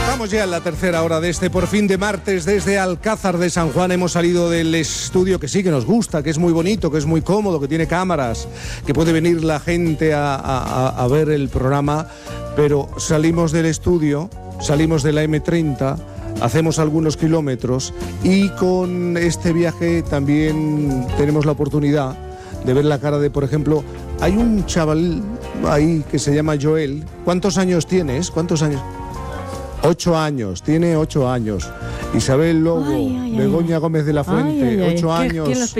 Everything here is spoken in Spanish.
Estamos ya en la tercera hora de este Por Fin de martes desde Alcázar de San Juan. Hemos salido del estudio que sí, que nos gusta, que es muy bonito, que es muy cómodo, que tiene cámaras, que puede venir la gente a ver el programa, pero salimos del estudio, salimos de la M30, hacemos algunos kilómetros y con este viaje también tenemos la oportunidad de ver la cara de, por ejemplo, hay un chaval ahí que se llama Joel. ¿Cuántos años tienes? ¿Cuántos años? 8 años, tiene 8 años. Isabel Lobo, Begoña Gómez de la Fuente, 8 años.